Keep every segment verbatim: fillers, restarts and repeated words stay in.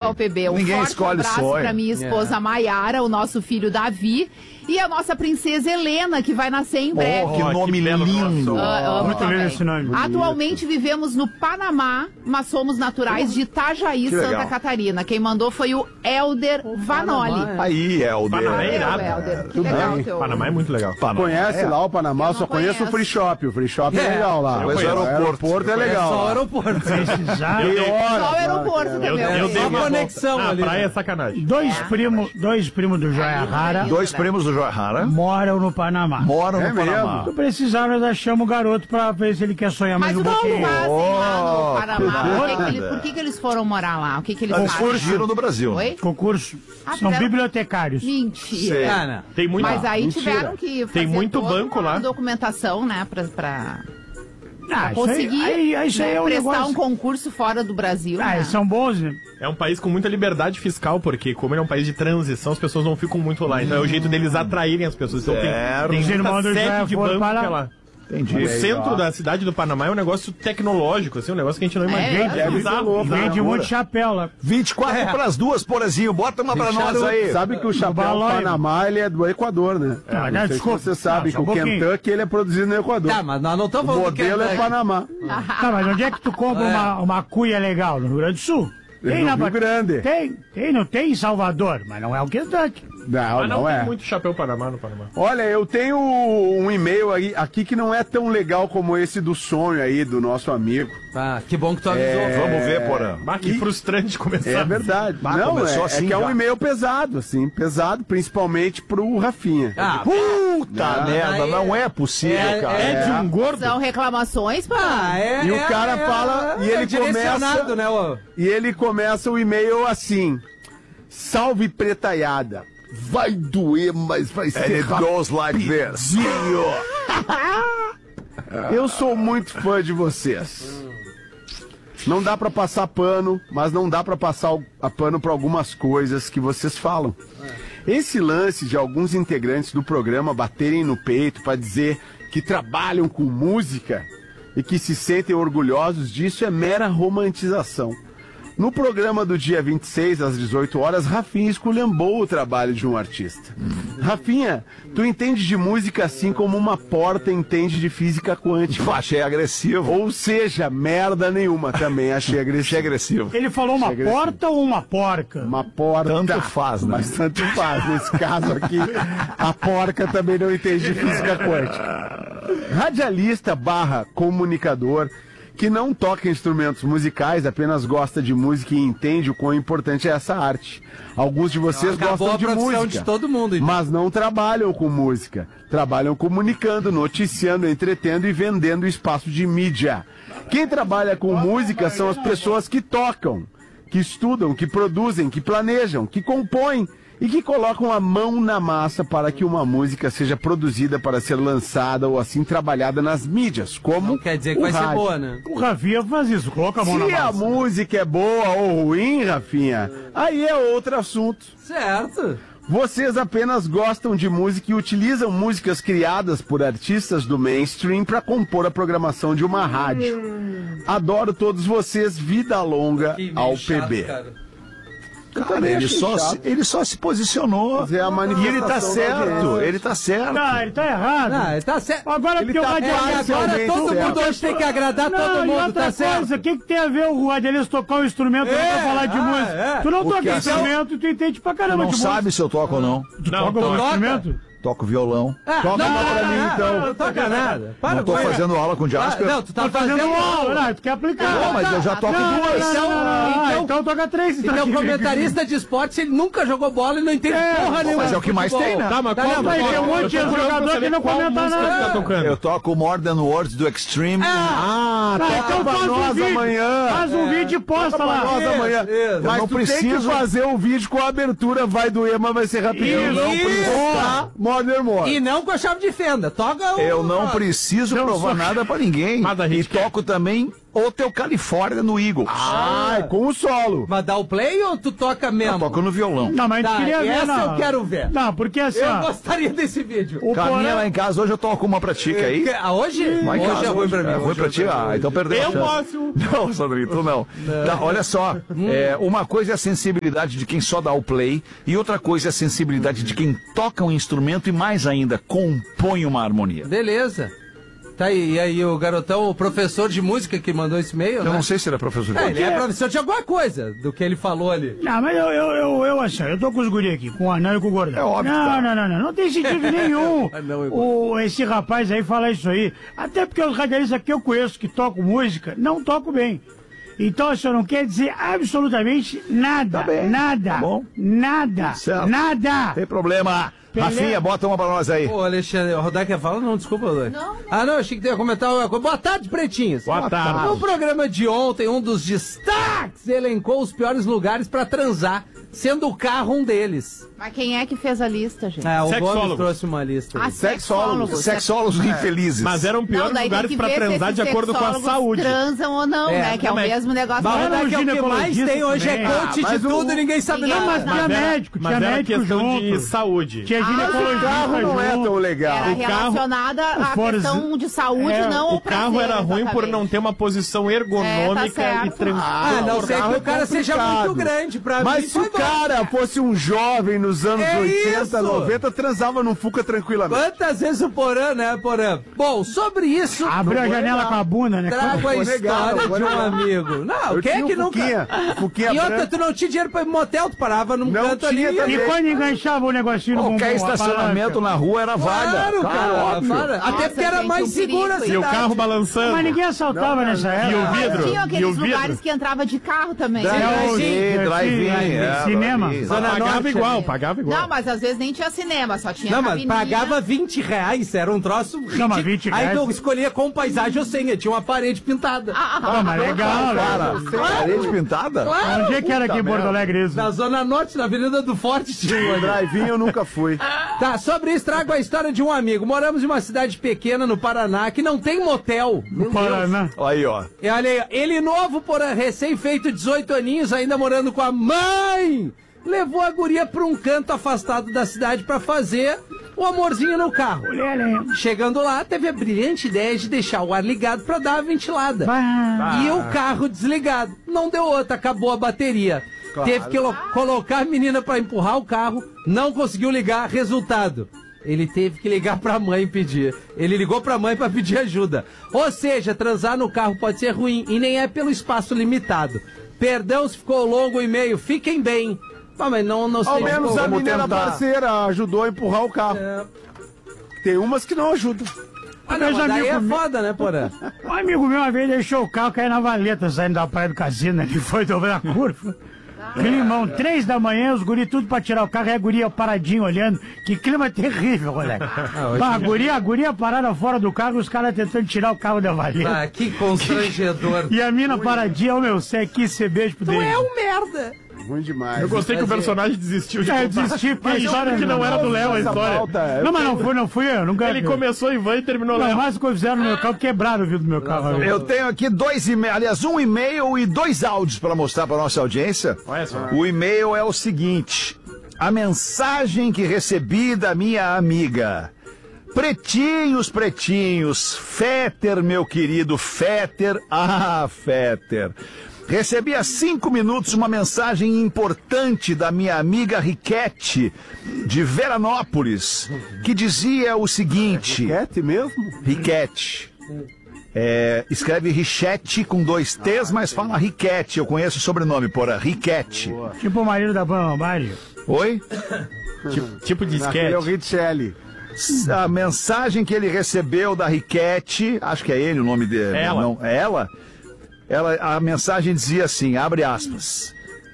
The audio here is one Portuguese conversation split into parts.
ao P B. Um Ninguém forte escolhe abraço sonho. pra minha esposa É. Maiara, o nosso filho Davi e a nossa princesa Helena, que vai nascer em breve. Oh, que nome que belo lindo. nome. Ah, amo Muito também. lindo esse nome. Atualmente vivemos no Panamá, mas somos naturais de Itajaí, Que Santa legal. Catarina. Quem mandou foi o Helder Vanoli. Aí, Helder. Panamá é Valeu, irado. Helder. Que Tudo legal bem. teu... Panamá é muito legal. Conhece lá o Panamá? Eu Eu só não conheço conheço. o Free Shop. O Free Shop é, É, legal lá. conheço o o aeroporto. aeroporto é É legal. só o lá. aeroporto. Precisar. Eu dei- Tem hora, Só o cara, aeroporto cara. Eu, também. eu ok. dei Só minha conexão volta. ali, Na praia né? é sacanagem. Dois, É. primo, dois primos do Joia Rara Dois primos do Joia Rara moram no Panamá. moram É no Panamá. mesmo? Se precisar, nós achamos o garoto pra ver se ele quer sonhar mais Mas um o que pouquinho. eles fazem lá Oh, no Panamá? Por que, que, nada. ele- por que, que eles foram morar lá? O que, que eles Eles fazem? fugiram do Brasil. Oi? Concurso. Ah, São pera- bibliotecários. Mentira. Sei. Ah, não. Tem muito. Mas aí mentira. tiveram que fazer Tem muito toda banco uma lá. documentação, né, pra, pra Ah, isso aí, conseguir aí, aí, isso aí né, é um prestar negócio... um concurso fora do Brasil. Ah, né? eles são bons, né? É um país com muita liberdade fiscal, porque como ele é um país de transição, as pessoas não ficam muito lá. Então é o jeito deles atraírem as pessoas. Então tem, Certo. tem Os irmãos muita do sede Joia de foram banco para que é lá. lá. Entendi. O Legal. centro da cidade do Panamá é um negócio tecnológico, assim, um negócio que a gente não imagina. É, É deve bizarro, ser bizarro. Vende um monte de chapéu lá. vinte e quatro para as duas, Porazinho. Bota uma pra nós aí. Sabe que o chapéu balão. Panamá ele é do Equador, né? Ah, não não, sei se desculpa. você sabe Não, que só o um pouquinho. Kentucky ele é produzido no Equador. Tá, mas nós não O estamos falando do modelo é Kentucky. Panamá. Tá, mas onde é que tu compra uma, uma cuia legal? No Rio Grande do Sul? No Rio Ba- Grande. Tem, tem, não tem em Salvador, mas não é o Kentucky. Não, Mas não, não tem é. muito chapéu Panamá no Panamá. Olha, eu tenho um e-mail aí, aqui que não é tão legal como esse do sonho aí do nosso amigo. Ah, que bom que tu avisou. Vamos ver, Porã. Bah, que E- frustrante começar. É verdade. Bah, não, começou é, assim é que é já. um e-mail pesado, assim, pesado, principalmente pro Rafinha. Ah, Puta Não, merda, aí- não é possível, é- cara. É de um gordo. São reclamações para... ah, é. E o é- cara é- fala, e é ele direcionado, começa- né, ô? E ele começa o e-mail assim: salve pretaiada. Vai doer, mas vai And ser it goes like this. Eu sou muito fã de vocês. Não dá pra passar pano, mas não dá pra passar o- a pano pra algumas coisas que vocês falam. Esse lance de alguns integrantes do programa baterem no peito pra dizer que trabalham com música e que se sentem orgulhosos disso é mera romantização. No programa do dia vinte e seis, às dezoito horas, Rafinha esculhambou o trabalho de um artista. Rafinha, tu entende de música assim como uma porta entende de física quântica. Achei agressivo. Ou seja, merda nenhuma também, achei Achei agressivo. agressivo. Ele falou uma Chega porta ou uma porca? Uma porta. Tanto faz, né? Mas tanto faz. Nesse caso aqui, a porca também não entende de física quântica. Radialista barra comunicador que não toca instrumentos musicais, apenas gosta de música e entende o quão importante é essa arte. Alguns de vocês Acabou gostam a de profissão música, de todo mundo, então. mas não trabalham com música. Trabalham comunicando, noticiando, entretendo e vendendo espaço de mídia. Quem trabalha com música são as pessoas que tocam, que estudam, que produzem, que planejam, que compõem e que colocam a mão na massa para que uma música seja produzida para ser lançada ou assim trabalhada nas mídias, como Não quer dizer que o vai ser rádio. boa, né? O Rafinha faz isso, coloca a mão Se na a massa. música é boa ou ruim, Rafinha, aí é outro assunto. Certo. Vocês apenas gostam de música e utilizam músicas criadas por artistas do mainstream para compor a programação de uma rádio. Adoro todos vocês, vida longa Que ao meio chato, P B. cara. Cara, ele só, se, ele só se posicionou. Mas é a E ele tá manifestação da certo, audiência. ele tá certo. Tá, ele tá errado. Ah, ele tá certo. Agora Ele porque o tá É, radialista... e agora parcialmente todo certo. mundo hoje tem que agradar Não, todo e mundo, outra tá certo? coisa, o que, que tem a ver o radialista tocar um instrumento É, pra falar de ah, música? é. Tu não O que toca é- instrumento e tu entende pra Tu caramba não de sabe música. se eu toco ou não. Tu Não, toca tu um toca. instrumento? Toco violão. Ah, Toca não, uma pra não, mim, não, então. Não toca nada. Para Não tô com isso. fazendo aula com Ah, Jasper. não, tu tá Tá fazendo fazendo aula, aula. não, tu quer aplicar. Não, mas eu já toco Não, não, duas. não, não, não, não. Então- Ah, então toca três. Então, aqui. comentarista de esporte, ele nunca jogou bola e não entende É, porra pô, nenhuma. mas é o de que mais futebol. tem, né? Tá, mas Tá, qual não, Mas tem um monte de Eu tô jogador curioso que não pra saber comenta qual música nada. que tá tocando. Eu toco More Than Words do Extreme. Ah, Tá, toca então pra faz um nós vídeo. amanhã. Faz um vídeo e posta Toca pra lá. nós Isso, amanhã. isso. Mas Eu não tu tem que preciso- fazer o vídeo com a abertura, vai doer, mas vai ser rapidinho. Isso. Não precisa. Modern More. E não com a chave de fenda. Toca o... Eu não preciso Não, provar só- nada pra ninguém. Mas a gente e toco também ou teu Califórnia no Eagles. Ah, com o solo. Mas dá o play ou tu toca mesmo? Eu toco no violão. Não, mas a Tá, gente queria ver, essa não. eu quero ver. Não, porque assim, Eu ó, gostaria desse vídeo. o Caminha Porã... lá em casa, hoje eu toco uma pra ti, quer aí? Que- Ah, hoje? Lá em Hoje casa, é ruim pra mim. É ruim Hoje pra é ti? ruim pra Ah, mim. então perdeu a Eu chance. posso. Não, Sandrinho, tu não. Tá, olha só, é, uma coisa é a sensibilidade de quem só dá o play e outra coisa é a sensibilidade de quem toca um instrumento e mais ainda, compõe uma harmonia. Beleza. Tá aí, e aí o garotão, o professor de música que mandou esse e-mail, Eu né? não sei se ele é professor de É, música. ele é professor de alguma coisa do que ele falou ali. Não, mas eu, eu, eu, eu assim, eu tô com os guri aqui, com o anão e com o gordão. É óbvio que Não, tá. não, não, não, não tem sentido nenhum Anão e o, esse rapaz aí falar isso aí. Até porque os radialistas que eu conheço que tocam música, não tocam bem. Então, isso não quer dizer absolutamente nada. Tá bem, nada. tá bom. Nada. Certo. Nada. Tem problema. Pelé. Rafinha, bota uma pra nós aí. Ô, Alexandre, o Rodar quer falar? Não, desculpa, Rodar. Não, não. Ah, não, achei que tu ia comentar uma coisa. Boa tarde, pretinhos. Boa tarde. No programa de ontem, um dos destaques elencou os piores lugares pra transar, sendo o carro um deles. Mas quem é que fez a lista, gente? É, o Gomes Sexólogos. trouxe uma lista. Ah, Sexólogos. Sexólogos infelizes. Mas eram Não, piores daí tem lugares que pra ver se transar de esses acordo com a sexólogos saúde. transam ou não, É, né? Que é o também. mesmo negócio. Mas Era Rodar, um que é o que mais ginecologista tem hoje é também. coach Ah, de mas o- tudo e ninguém sabe Ninguém- Não, mas nada. tinha Mas era- médico, mas tinha era médico questão junto. de saúde. Tinha O ginecologista carro não é junto. tão legal. Era O carro- relacionada à For- questão de saúde, é, não O ao carro prazer, era ruim por exatamente. não ter uma posição ergonômica É, tá certo. e tranquila. Ah, não o sei carro que é o cara seja complicado. muito grande pra Mas mim. se o foi bom. cara fosse um jovem nos anos É oitenta, isso! noventa, transava no Fuca tranquilamente. Quantas vezes o Porã, né, Porã? Bom, sobre isso... Abriu a vou janela negar. com a bunda, né? Trago a Vou negar, história não vou de um negar. amigo. Não, Eu quem é tinha que um nunca... Fuquinha, Fuquinha E outra, branco. tu não tinha dinheiro pra ir pro motel, tu parava num Não canto tinha ali. também. E quando enganchava o negocinho no bumbum, Qualquer a estacionamento palanca? na rua era vaga. Claro, cara. óbvio. para. Até Nossa, porque era gente, mais um perigo seguro a isso. E o cidade. carro balançando. Mas ninguém assaltava nessa E época. o Mas vidro? tinha E o aqueles vidro? lugares que entrava de carro também. Drive- É o Sim, drive-in, é, cinema. drive-in. Zona Pagava Norte, igual, ali. pagava igual. Não, mas às vezes nem tinha cinema, só tinha Não, mas cabininha. pagava vinte reais, era um troço ridículo. mas vinte Aí reais. tu escolhia com paisagem ou sem, tinha uma parede pintada. Ah, mas legal, Para. cara. Parede pintada? Onde é que era aqui em Porto Alegre isso? Na Zona Norte, na Avenida do Forte, tinha um ali. Drive-in eu nunca fui. Tá, sobre isso trago a história de um amigo. Moramos em uma cidade pequena no Paraná que não tem motel. Meu Deus. Paraná. Aí, ó. E olha aí, ele novo, porém, recém-feito dezoito aninhos, ainda morando com a mãe, levou a guria pra um canto afastado da cidade pra fazer o amorzinho no carro. Olha, Chegando lá, teve a brilhante ideia de deixar o ar ligado pra dar a ventilada. vai. E o carro desligado. Não deu outra, acabou a bateria. Teve que lo- colocar a menina pra empurrar o carro, não conseguiu ligar, resultado. Ele teve que ligar pra mãe pedir. Ele ligou pra mãe pra pedir ajuda. Ou seja, transar no carro pode ser ruim e nem é pelo espaço limitado. Perdão se ficou longo o e-mail, fiquem bem. Ah, mas não, não sei. Ao menos a vamos menina tentar. parceira ajudou a empurrar o carro. É. Tem umas que não ajudam. Ah, não, Meus mas daí é amigos- foda, né, Porã? Um amigo meu uma vez deixou o carro cair na valeta saindo da praia do cassino. Ele foi dobrar a curva. Climão, três da manhã, os guri tudo pra tirar o carro, e a guria paradinho olhando. Que clima terrível, moleque. Bah, a guria, a guria parada fora do carro, os caras tentando tirar o carro da valeta. Ah, que constrangedor. E a mina paradinha, ô meu, você quis ser beijo pro Tu dele. é um merda. Ruim demais. Eu gostei que o personagem desistiu de É, eu contar. desisti, porque a Mas história que não era do Léo a Essa história. pauta, eu Não, mas não fui, não fui eu, nunca. Ele começou em van e terminou Não, Léo. mais o que fizeram no meu carro, quebraram o vidro do meu carro. Eu tenho aqui dois e-mails, aliás, um e-mail e dois áudios para mostrar para nossa audiência. Olha só. O e-mail é o seguinte: a mensagem que recebi da minha amiga. Pretinhos, pretinhos, Féter, meu querido Féter, ah, Féter. Recebi há cinco minutos uma mensagem importante da minha amiga Riquete, de Veranópolis, que dizia o seguinte... Cat mesmo? Riquete. É, escreve Richete com dois T's, mas fala Riquete. Eu conheço o sobrenome, porra. Riquete. Tipo o marido da Bambari. Oi? Tipo, tipo de Aquele é o sketch. Richelli. A mensagem que ele recebeu da Riquete, acho que é ele o nome dele. Ela. Não, é ela. Ela, a mensagem dizia assim, abre aspas.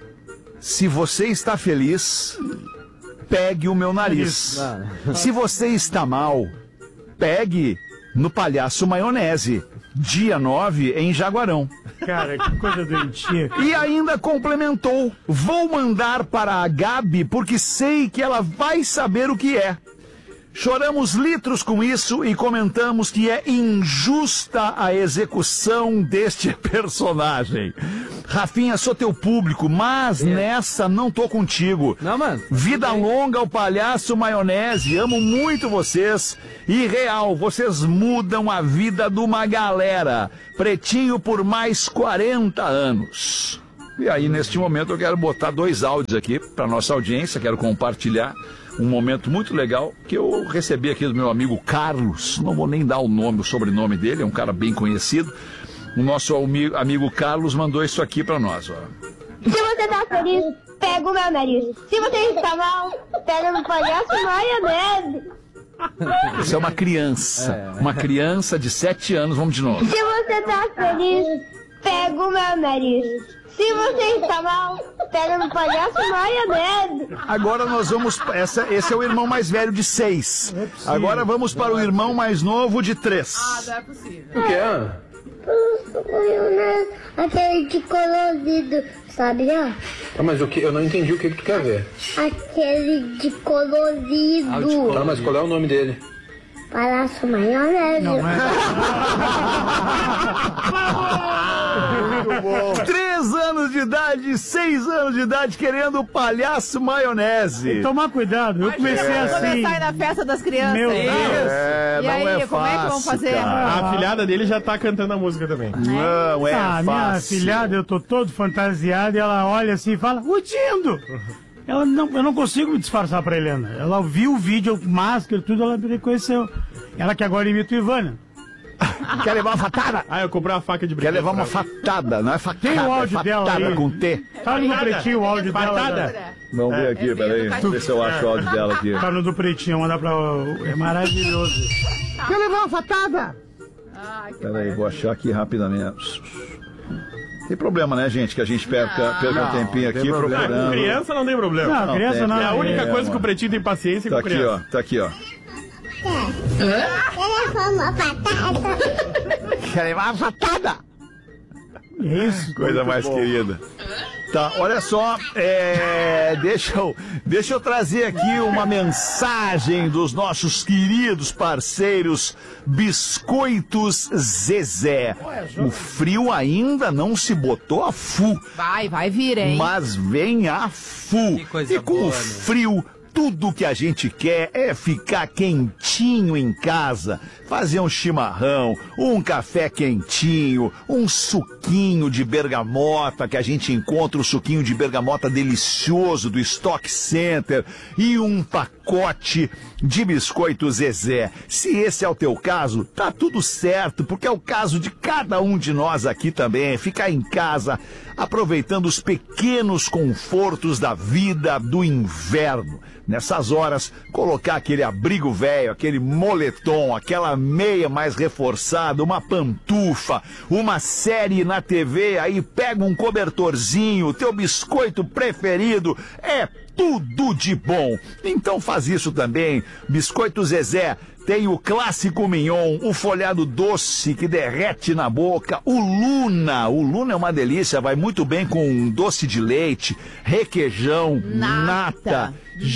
Se você está feliz, pegue o meu nariz. Se você está mal, pegue no Palhaço Maionese, dia nove em Jaguarão. Cara, que coisa doentia. E ainda complementou, vou mandar para a Gabi porque sei que ela vai saber o que é. Choramos litros com isso e comentamos que é injusta a execução deste personagem. Rafinha, sou teu público, mas é. nessa não tô contigo. Não, mano. Vida longa ao palhaço maionese, amo muito vocês. E real, vocês mudam a vida de uma galera. Pretinho por mais quarenta anos. E aí, neste momento, eu quero botar dois áudios aqui para nossa audiência, quero compartilhar um momento muito legal que eu recebi aqui do meu amigo Carlos. Não vou nem dar o nome, o sobrenome dele, é um cara bem conhecido. O nosso amigo, amigo Carlos mandou isso aqui para nós, ó. Se você tá feliz, pega o meu nariz. Se você está mal, pega no palhaço maionese. Isso é uma criança, uma criança de sete anos, vamos de novo. Se você tá feliz, pega o meu nariz. Se você está mal, pega no palhaço maionese. Agora nós vamos... Essa, esse é o irmão mais velho de seis. É Agora vamos para o irmão mais novo de três. Ah, não é possível. O que é? Aquele de colorido, sabe? Ah, mas o que? Eu não entendi o que, que tu quer ver. Aquele de colorido. Tá, mas qual é o nome dele? Palhaço maionese. Não é? Muito bom. Três anos de idade, seis anos de idade, querendo o palhaço maionese. Tomar cuidado, eu comecei Imagina assim. começar aí na festa das crianças. Meu hein? Deus. É, E não aí, é como é que vão fácil, fazer? cara. A afilhada dele já tá cantando a música também. Não é Ah, minha fácil. filhada, eu tô todo fantasiado e ela olha assim e fala, o Dindo! Ela não, eu não consigo me disfarçar pra Helena. Ela viu o vídeo, máscara e tudo, ela me reconheceu. Ela que agora imita o Ivana. Quer levar uma fatada? Ah, eu comprei uma faca de Quer brinquedo. levar uma pra ela. fatada, não é facada, Tem o áudio é dela fatada aí. com T. Tá no Fatada. pretinho o áudio dela. Fatada. né? Vamos ver aqui, É peraí. feio, Deixa eu ver se eu acho o áudio dela aqui. Tá no do pretinho, mandar pra... É maravilhoso. Quer levar uma fatada? Ai, que Peraí, vou achar aqui rapidamente. Tem problema, né, gente? Que a gente perca, perca um tempinho aqui Ah, com procurando. criança não tem problema. Não, criança tem. não. É a única É, coisa mano. que o pretinho tem paciência Tá com aqui, criança. ó. Tá aqui, ó. Ela uma patada. Quer levar uma fatada? Isso. Coisa mais querida. Tá, olha só, é, deixa, eu, deixa eu trazer aqui uma mensagem dos nossos queridos parceiros Biscoitos Zezé. O frio ainda não se botou a full, Vai, vai vir, hein? mas vem a full. Que coisa E com boa, o meu. frio, tudo que a gente quer é ficar quentinho em casa, fazer um chimarrão, um café quentinho, um suquinho de bergamota, que a gente encontra o suquinho de bergamota delicioso do Stock Center e um pacote de biscoito Zezé. Se esse é o teu caso, tá tudo certo, porque é o caso de cada um de nós aqui também, ficar em casa aproveitando os pequenos confortos da vida do inverno. Nessas horas, colocar aquele abrigo velho, aquele moletom, aquela meia mais reforçada, uma pantufa, uma série na T V, aí pega um cobertorzinho, teu biscoito preferido, é tudo de bom. Então faz isso também. Biscoito Zezé tem o clássico mignon, o folhado doce que derrete na boca, o Luna. O Luna é uma delícia, vai muito bem com doce de leite, requeijão, Nata. nata,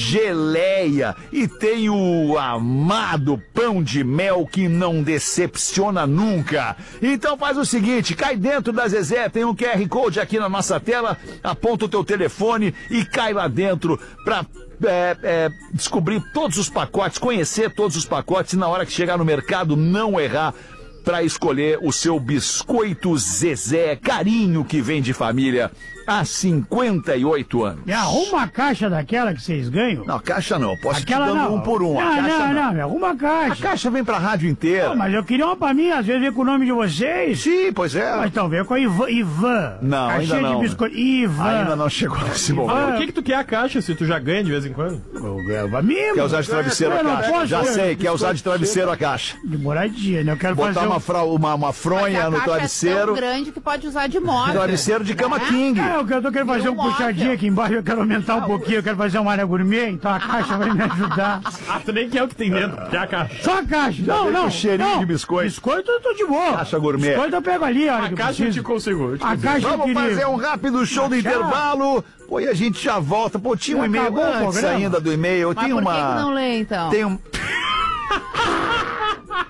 geleia e tem o amado pão de mel que não decepciona nunca. Então faz o seguinte, cai dentro da Zezé, tem um Q R Code aqui na nossa tela, aponta o teu telefone e cai lá dentro pra É, é, descobrir todos os pacotes, conhecer todos os pacotes e na hora que chegar no mercado não errar para escolher o seu biscoito Zezé, carinho que vem de família há cinquenta e oito anos. Me arruma uma caixa daquela que vocês ganham. Não, caixa não, posso Aquela te dando não. um por um. A Não, caixa não, não, me arruma uma A caixa. caixa vem pra rádio inteira. Não, mas eu queria uma pra mim, às vezes vem com o nome de vocês. Sim, pois é. Mas então vem com a Ivan. Ivan. Não, Caixinha ainda não. de biscoito. Ivan. Ainda não chegou nesse Ivan. momento. Por que que tu quer a caixa se tu já ganha de vez em quando? Eu ganho pra mim, Quer usar de travesseiro a Eu não caixa? posso, Já eu- sei, quer usar de travesseiro a caixa. de moradia, né? Eu quero Botar fazer uma, um... fra- uma, uma Mas a fronha no caixa é travesseiro. tão grande que pode usar de móvel. Travesseiro de cama Né? king. É, eu quero, eu quero fazer Virou um móvel. puxadinho aqui embaixo, eu quero aumentar um pouquinho, eu quero fazer uma área gourmet, então a caixa vai me ajudar. Ah, tu nem quer o que tem dentro, quer a caixa. Só a caixa, não, vem não. com cheirinho não. de biscoito. Biscoito eu tô de boa. Caixa gourmet. Biscoito eu pego ali, a hora A que eu caixa eu te preciso. consigo. Eu te A consigo. caixa eu Vamos queria. fazer um rápido show do Achar. intervalo. Pô, e a gente já volta. Pô, tinha um Já e-mail acabou o antes programa? ainda do e-mail. Mas Tem por que uma. que não lê, então? Tem um.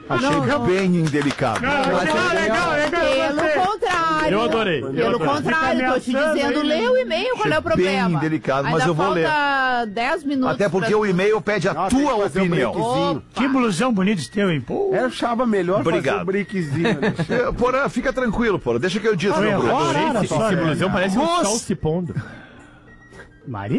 Achei Não, não. bem indelicado. Legal, legal, legal. Pelo contrário. Eu adorei. Pelo Eu adorei. contrário, tô te Fica ameaçando dizendo, aí, lê o e-mail, qual é o Achei problema? bem delicado, mas Ainda eu vou ler. falta dez minutos. Até porque pra- o e-mail pede a Ah, tem tua que fazer um opinião. breakzinho. Que blusão bonito esse teu, hein? Pô. Eu achava melhor Obrigado. fazer um breakzinho. né? É, Porã, fica tranquilo, Porã. Deixa que eu digo, Foi meu Bruno. agora, Esse, só, esse né? blusão parece um Gosto. sol se pondo. Maria?